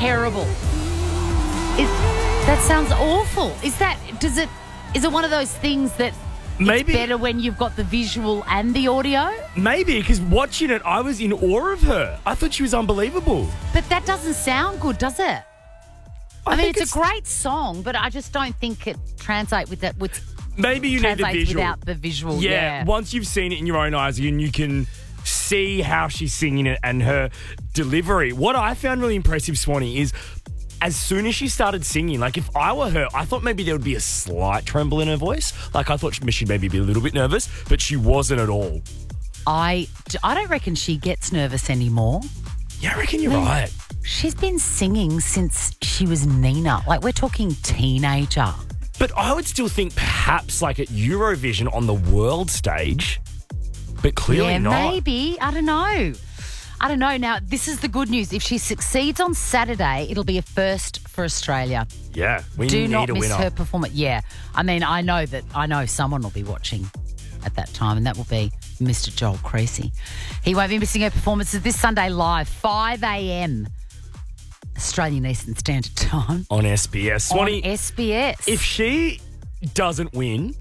terrible. That sounds awful. Is it one of those things that Maybe it's better when you've got the visual and the audio? Maybe, because watching it, I was in awe of her. I thought she was unbelievable. But that doesn't sound good, does it? I mean, it's a great song, but I just don't think it translates with that. Maybe you need the visual. Without the visual, yeah. Once you've seen it in your own eyes, and you can see how she's singing it and her delivery. What I found really impressive, Swanee, is as soon as she started singing, like if I were her, I thought maybe there would be a slight tremble in her voice. Like I thought she'd maybe be a little bit nervous, but she wasn't at all. I don't reckon she gets nervous anymore. Yeah, I reckon you're right. She's been singing since she was Nina. Like we're talking teenager. But I would still think perhaps like at Eurovision on the world stage, but clearly not. Yeah, maybe. I don't know. Now, this is the good news. If she succeeds on Saturday, it'll be a first for Australia. Yeah, we Do need not a miss winner. her performance. Yeah. I mean, I know someone will be watching at that time, and that will be Mr. Joel Creasy. He won't be missing her performances this Sunday live, 5 a.m. Australian Eastern Standard Time. On SBS. Swanee, on SBS. If she doesn't win,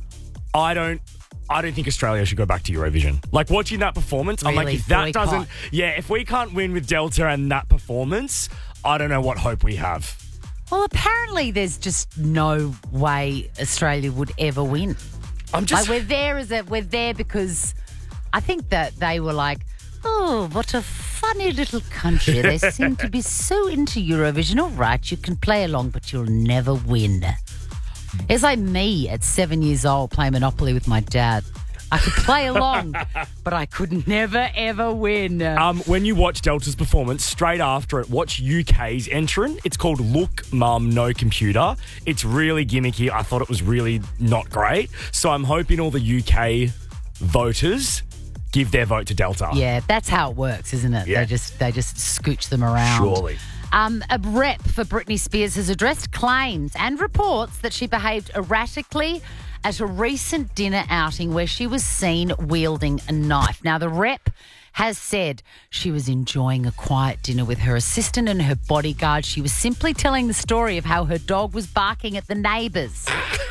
I don't think Australia should go back to Eurovision. Like watching that performance, I'm like, Really? if that Boycott. doesn't, if we can't win with Delta and that performance, I don't know what hope we have. Well, apparently there's just no way Australia would ever win. We're there because I think that they were like, oh, what a funny little country. They seem to be so into Eurovision. All right, you can play along, but you'll never win. It's like me at 7 years old playing Monopoly with my dad. I could play along, but I could never, ever win. When you watch Delta's performance, straight after it, watch UK's entrant. It's called Look Mum No Computer. It's really gimmicky. I thought it was really not great. So I'm hoping all the UK voters give their vote to Delta. Yeah, that's how it works, isn't it? Yeah. They just scooch them around. Surely. A rep for Britney Spears has addressed claims and reports that she behaved erratically at a recent dinner outing where she was seen wielding a knife. Now, the rep has said she was enjoying a quiet dinner with her assistant and her bodyguard. She was simply telling the story of how her dog was barking at the neighbours.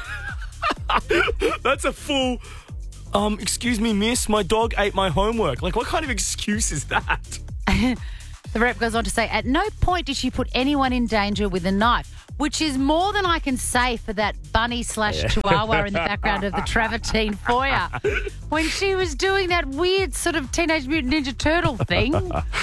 That's a full... excuse me, miss, my dog ate my homework. Like, what kind of excuse is that? The rep goes on to say, at no point did she put anyone in danger with a knife, which is more than I can say for that bunny/chihuahua in the background of the Travertine foyer when she was doing that weird sort of Teenage Mutant Ninja Turtle thing.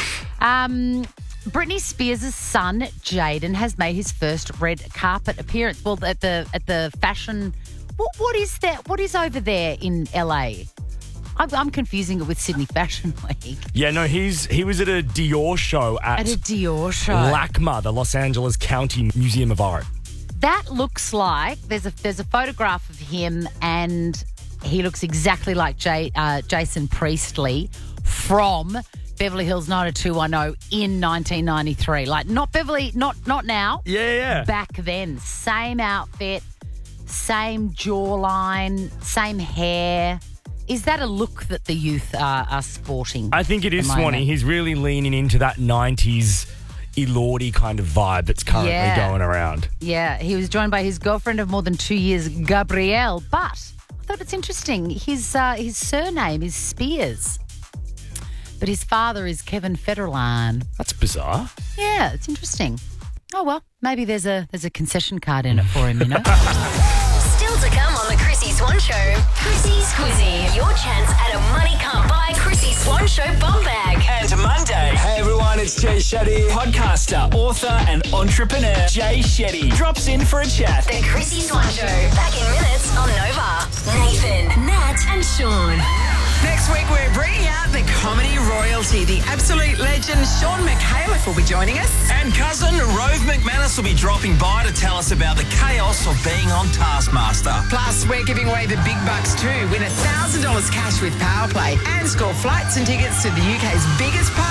Britney Spears' son, Jaden, has made his first red carpet appearance. Well, at the fashion... What is that? What is over there in LA? I'm confusing it with Sydney Fashion Week. Yeah, no, he was at a Dior show at a Dior show. LACMA, the Los Angeles County Museum of Art. That looks like there's a photograph of him, and he looks exactly like Jason Priestley from Beverly Hills 90210 in 1993. Like not now. Yeah. Back then, same outfit, same jawline, same hair. Is that a look that the youth are sporting? I think it is, Swanee. He's really leaning into that 90s Elordi kind of vibe that's currently going around. Yeah, he was joined by his girlfriend of more than 2 years, Gabrielle. But I thought it's interesting. His surname is Spears, but his father is Kevin Federline. That's bizarre. Yeah, it's interesting. Oh well, maybe there's a concession card in it for him, you know. Still to come on the Chrissy Swan Show. Chrissy's Quizzy. Your chance at a money can't buy Chrissy Swan Show bum bag. And Monday. Hey everyone, it's Jay Shetty. Podcaster, author and entrepreneur Jay Shetty drops in for a chat. The Chrissy Swan Show. Back in minutes on Nova. Nathan, Nat and Sean. Next week, we're bringing out the comedy royalty. The absolute legend Sean McAuliffe will be joining us. And cousin Rove McManus will be dropping by to tell us about the chaos of being on Taskmaster. Plus, we're giving away the big bucks too. Win $1,000 cash with Powerplay and score flights and tickets to the UK's biggest party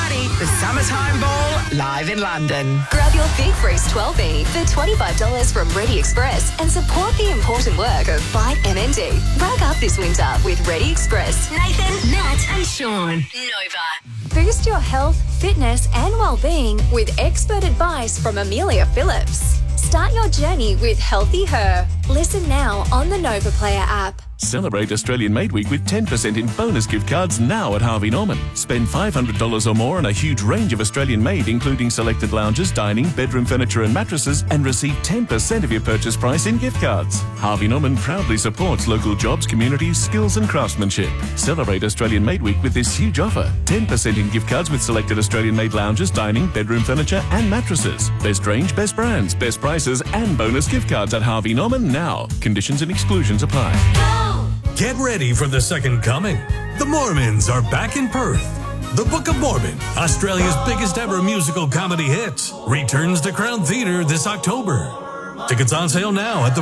party, the Summertime Ball, live in London. Grab your Big Freeze 12E for $25 from Ready Express and support the important work of Fight MND. Rack up this winter with Ready Express. Nathan, Nat and Sean. Nova. Boost your health, fitness and well-being with expert advice from Amelia Phillips. Start your journey with Healthy Her. Listen now on the Nova Player app. Celebrate Australian Made Week with 10% in bonus gift cards now at Harvey Norman. Spend $500 or more on a huge range of Australian made, including selected lounges, dining, bedroom furniture and mattresses, and receive 10% of your purchase price in gift cards. Harvey Norman proudly supports local jobs, communities, skills and craftsmanship. Celebrate Australian Made Week with this huge offer. 10% in gift cards with selected Australian made lounges, dining, bedroom furniture and mattresses. Best range, best brands, best prices and bonus gift cards at Harvey Norman now. Conditions and exclusions apply. Get ready for the second coming. The Mormons are back in Perth. The Book of Mormon, Australia's biggest ever musical comedy hit, returns to Crown Theatre this October. Tickets on sale now at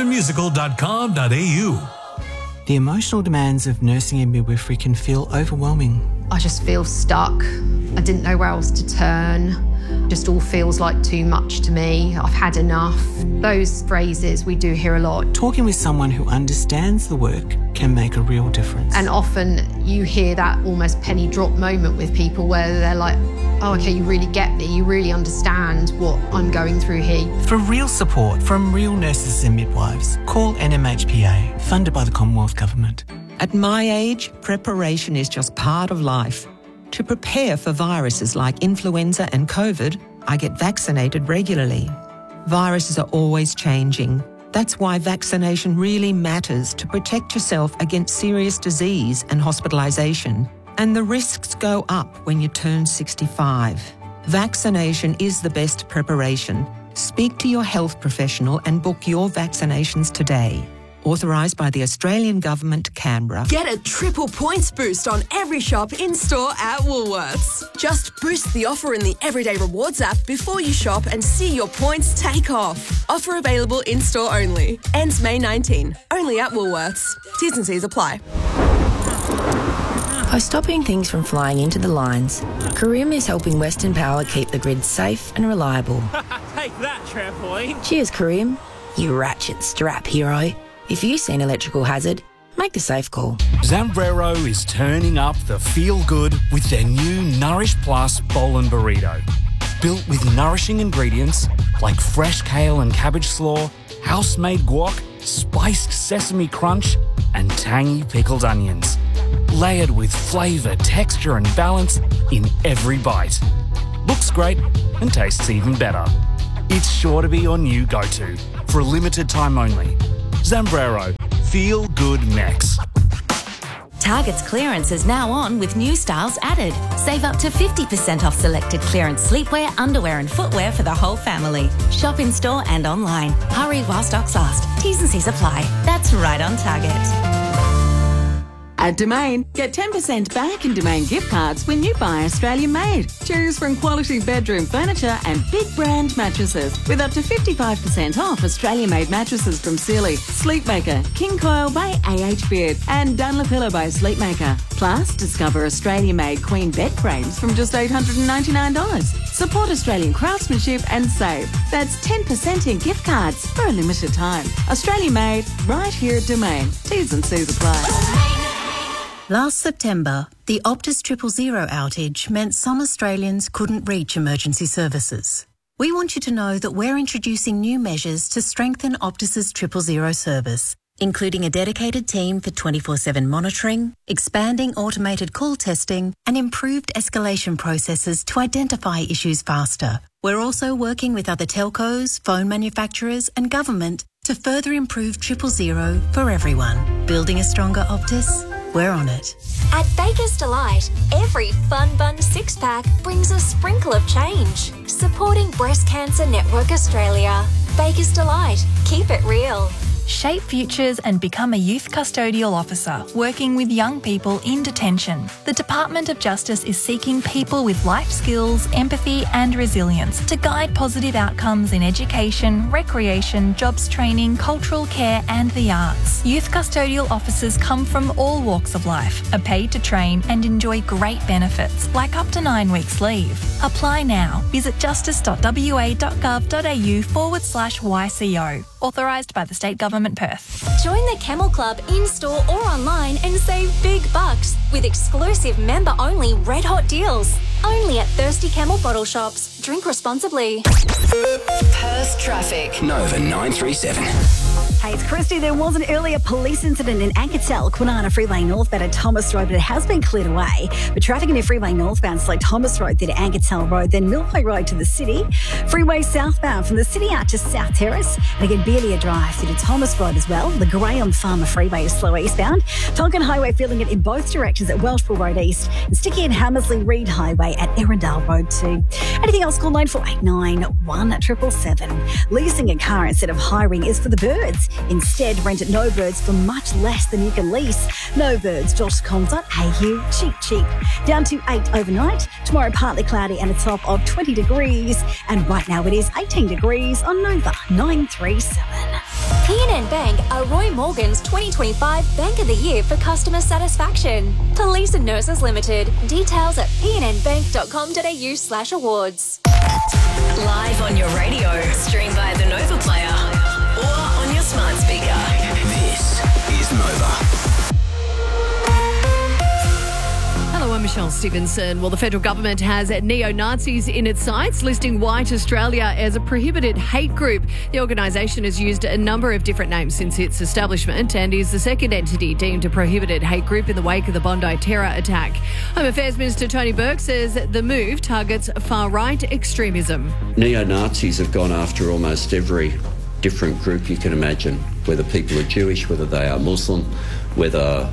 thebookofmormonmusical.com.au. The emotional demands of nursing and midwifery can feel overwhelming. I just feel stuck. I didn't know where else to turn. Just all feels like too much to me. I've had enough. Those phrases we do hear a lot. Talking with someone who understands the work can make a real difference. And often you hear that almost penny drop moment with people where they're like, oh, okay, you really get me. You really understand what I'm going through here. For real support from real nurses and midwives, call NMHPA, funded by the Commonwealth Government. At my age, preparation is just part of life. To prepare for viruses like influenza and COVID, I get vaccinated regularly. Viruses are always changing. That's why vaccination really matters to protect yourself against serious disease and hospitalisation. And the risks go up when you turn 65. Vaccination is the best preparation. Speak to your health professional and book your vaccinations today. Authorised by the Australian Government, Canberra. Get a triple points boost on every shop in-store at Woolworths. Just boost the offer in the Everyday Rewards app before you shop and see your points take off. Offer available in-store only. Ends May 19. Only at Woolworths. T's and C's apply. By stopping things from flying into the lines, Careem is helping Western Power keep the grid safe and reliable. Take that, trampoline. Cheers, Careem. You ratchet strap hero. If you see an electrical hazard, make the safe call. Zambrero is turning up the feel-good with their new Nourish Plus Bowl and Burrito. Built with nourishing ingredients like fresh kale and cabbage slaw, house-made guac, spiced sesame crunch, and tangy pickled onions. Layered with flavour, texture and balance in every bite. Looks great and tastes even better. It's sure to be your new go-to for a limited time only. Zambrero, feel good Mex. Target's clearance is now on with new styles added. Save up to 50% off selected clearance sleepwear, underwear and footwear for the whole family. Shop in store and online. Hurry while stocks last. T's and C's apply. That's right on Target. At Domain, get 10% back in Domain gift cards when you buy Australian made. Choose from quality bedroom furniture and big brand mattresses with up to 55% off Australian made mattresses from Sealy, Sleepmaker, King Coil by AH Beard and Dunlopillow by Sleepmaker. Plus, discover Australian made queen bed frames from just $899. Support Australian craftsmanship and save. That's 10% in gift cards for a limited time. Australian made, right here at Domain. T's and C's apply. Last September, the Optus 000 outage meant some Australians couldn't reach emergency services. We want you to know that we're introducing new measures to strengthen Optus's 000 service, including a dedicated team for 24/7 monitoring, expanding automated call testing, and improved escalation processes to identify issues faster. We're also working with other telcos, phone manufacturers, and government to further improve 000 for everyone. Building a stronger Optus? We're on it. At Baker's Delight, every Fun Bun 6-pack brings a sprinkle of change. Supporting Breast Cancer Network Australia. Baker's Delight. Keep it real. Shape futures and become a youth custodial officer working with young people in detention. The Department of Justice is seeking people with life skills, empathy and resilience to guide positive outcomes in education, recreation, jobs training, cultural care and the arts. Youth custodial officers come from all walks of life, are paid to train and enjoy great benefits like up to 9 weeks leave. Apply now. Visit justice.wa.gov.au/YCO. Authorised by the State Government, Perth. Join the Camel Club in-store or online and save big bucks with exclusive member-only red hot deals. Only at Thirsty Camel bottle shops. Drink responsibly. Perth traffic. Nova 937. Hey, it's Christy. There was an earlier police incident in Anketel, Kwinana Freeway northbound at Thomas Road, but it has been cleared away. But traffic in the freeway northbound slow Thomas Road, then to Anketel Road, then Millway Road to the city. Freeway southbound from the city out to South Terrace, and again Bearlier Drive through to Thomas Road as well. The Graham Farmer Freeway is slow eastbound. Tonkin Highway feeling it in both directions at Welshpool Road East, and sticky at Hammersley Reed Highway at Erindale Road 2. Anything else, call 9489 1777. Leasing a car instead of hiring is for the birds. Instead, rent at No Birds for much less than you can lease. nobirds.com.au. Cheap. Down to 8 overnight. Tomorrow, partly cloudy and a top of 20 degrees. And right now it is 18 degrees on Nova 937. PNN Bank are Roy Morgan's 2025 Bank of the Year for customer satisfaction. Police and Nurses Limited. Details at pnnbank.com.au/awards. Live on your radio. Stream via the Nova Player or on your smart speaker. This is Nova. Hello, I'm Michelle Stevenson. Well, the federal government has neo-Nazis in its sights, listing White Australia as a prohibited hate group. The organisation has used a number of different names since its establishment and is the second entity deemed a prohibited hate group in the wake of the Bondi terror attack. Home Affairs Minister Tony Burke says the move targets far-right extremism. Neo-Nazis have gone after almost every different group you can imagine, whether people are Jewish, whether they are Muslim, whether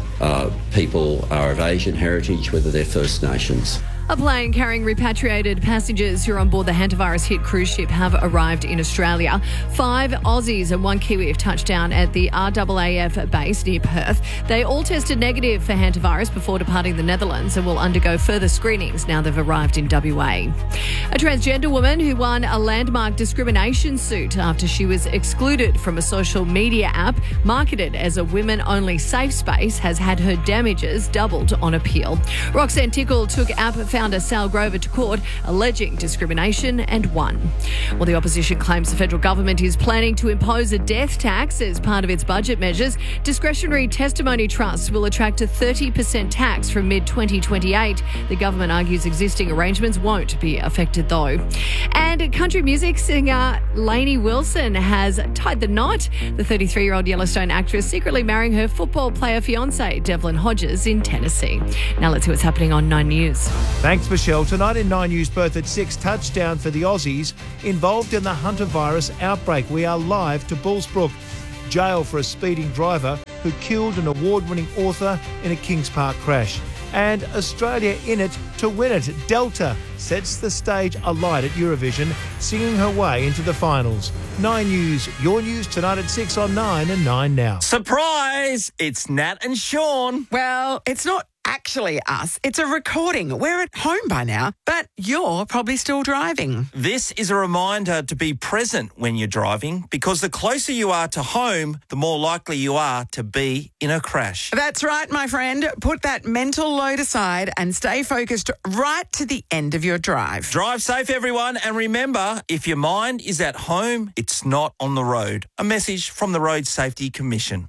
people are of Asian heritage, whether they're First Nations. A plane carrying repatriated passengers who are on board the hantavirus-hit cruise ship have arrived in Australia. 5 Aussies and 1 Kiwi have touched down at the RAAF base near Perth. They all tested negative for hantavirus before departing the Netherlands and will undergo further screenings now they've arrived in WA. A transgender woman who won a landmark discrimination suit after she was excluded from a social media app marketed as a women-only safe space has had her damages doubled on appeal. Roxanne Tickle took app founder Sal Grover to court, alleging discrimination and won. Well, the opposition claims the federal government is planning to impose a death tax as part of its budget measures. Discretionary testimony trusts will attract a 30% tax from mid-2028. The government argues existing arrangements won't be affected, though. And country music singer Lainey Wilson has tied the knot. The 33-year-old Yellowstone actress secretly marrying her football player fiancé, Devlin Hodges, in Tennessee. Now let's see what's happening on 9 News. Thanks, Michelle. Tonight in 9 News Perth at 6, touchdown for the Aussies involved in the hantavirus outbreak. We are live to Bullsbrook. Jail for a speeding driver who killed an award-winning author in a Kings Park crash. And Australia in it to win it. Delta sets the stage alight at Eurovision, singing her way into the finals. 9 News, your news tonight at 6 on 9 and 9 now. Surprise! It's Nat and Sean. Well, it's not actually us. It's a recording. We're at home by now, but you're probably still driving. This is a reminder to be present when you're driving, because the closer you are to home, the more likely you are to be in a crash. That's right, my friend. Put that mental load aside and stay focused right to the end of your drive. Drive safe, everyone, and remember, if your mind is at home, it's not on the road. A message from the Road Safety Commission.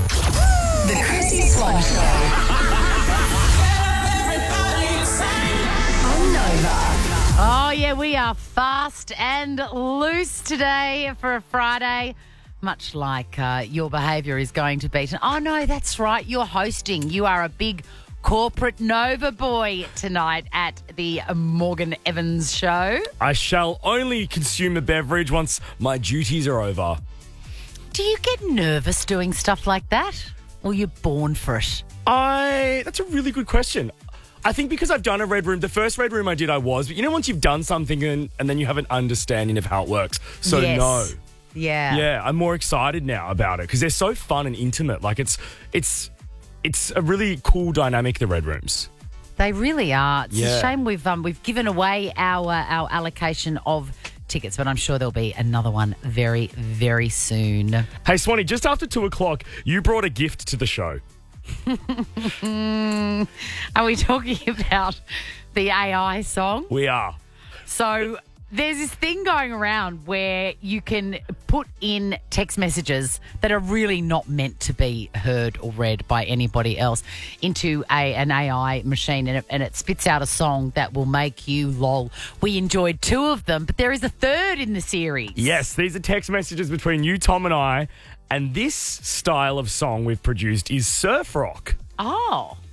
The Chrissy Swan Show. Oh, yeah, we are fast and loose today for a Friday, much like your behaviour is going to be. Oh, no, that's right. You're hosting. You are a big corporate Nova boy tonight at the Morgan Evans show. I shall only consume a beverage once my duties are over. Do you get nervous doing stuff like that? Or you're born for it? That's a really good question. I think because I've done a Red Room, the first Red Room I did, I was. But you know, once you've done something and then you have an understanding of how it works. So yes. no. Yeah. Yeah, I'm more excited now about it because they're so fun and intimate. Like it's a really cool dynamic, the Red Rooms. They really are. It's Yeah. a shame we've given away our allocation of tickets, but I'm sure there'll be another one very, very soon. Hey, Swanee, just after 2:00, you brought a gift to the show. Are we talking about the AI song? We are. So there's this thing going around where you can put in text messages that are really not meant to be heard or read by anybody else into an AI machine, and it spits out a song that will make you lol. We enjoyed 2 of them, but there is a 3rd in the series. Yes, these are text messages between you, Tom, and I, and this style of song we've produced is surf rock. Oh.